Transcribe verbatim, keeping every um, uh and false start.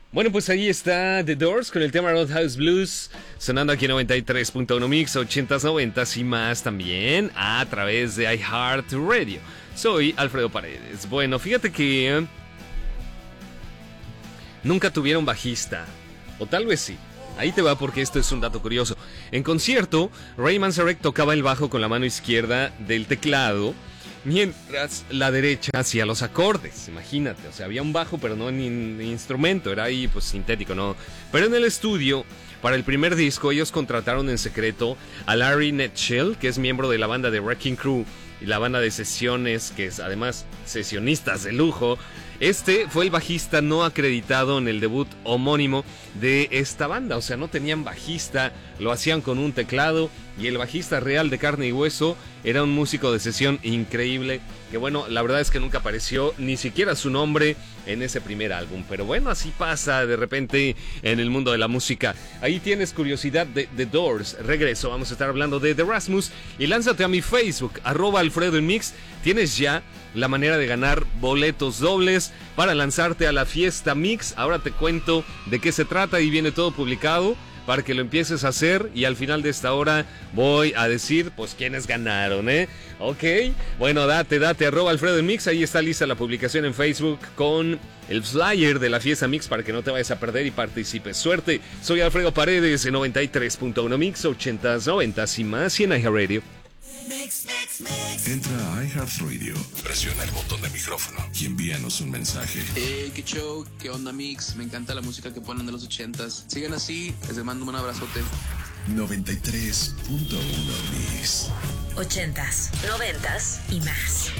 Bueno, pues ahí está The Doors con el tema Roadhouse Blues, sonando aquí en noventa y tres punto uno Mix, ochentas, noventas y más también a través de iHeartRadio. Soy Alfredo Paredes. Bueno, fíjate que nunca tuvieron bajista, o tal vez sí. Ahí te va porque esto es un dato curioso. En concierto, Ray Manzarek tocaba el bajo con la mano izquierda del teclado, mientras la derecha hacía los acordes. Imagínate, o sea, había un bajo pero no en, en instrumento, era ahí pues sintético, ¿no? Pero en el estudio, para el primer disco, ellos contrataron en secreto a Larry Netshell, que es miembro de la banda de Wrecking Crew y la banda de sesiones, que es además sesionistas de lujo. Este fue el bajista no acreditado en el debut homónimo de esta banda, o sea, no tenían bajista, lo hacían con un teclado, y el bajista real de carne y hueso era un músico de sesión increíble, que bueno, la verdad es que nunca apareció ni siquiera su nombre en ese primer álbum, pero bueno, así pasa de repente en el mundo de la música. Ahí tienes curiosidad de The Doors. Regreso, vamos a estar hablando de The Rasmus, y lánzate a mi Facebook, arroba Alfredo en Mix. Tienes ya la manera de ganar boletos dobles para lanzarte a la fiesta Mix. Ahora te cuento de qué se trata y viene todo publicado para que lo empieces a hacer, y al final de esta hora voy a decir pues quiénes ganaron, ¿eh? Ok, bueno, date, date, arroba Alfredo en Mix, ahí está lista la publicación en Facebook con el flyer de la fiesta Mix para que no te vayas a perder y participes. Suerte, soy Alfredo Paredes en noventa y tres punto uno Mix, ochentas, noventas y más, y en iHeartRadio. Mix, mix, mix. Entra a iHeartRadio, presiona el botón de micrófono y envíanos un mensaje. Hey, qué show, qué onda Mix, me encanta la música que ponen de los ochentas. Sigan así, les mando un abrazote. noventa y tres punto uno Mix. Ochentas, noventas y más.